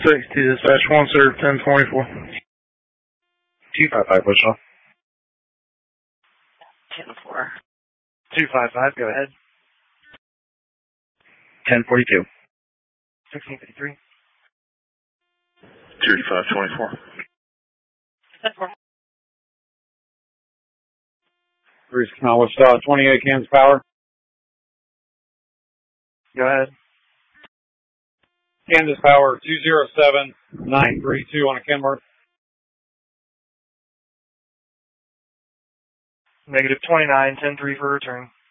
60 dispatch 1 serve 1024. 255, Wichita. 10-4. 255, go ahead. 1042. 1653. 3524. 10-4. Bruce Canal, Wichita, 28 Kansas Power. Go ahead. Kansas Power, 207-932 on a Kenworth. -29, 10-3 for return.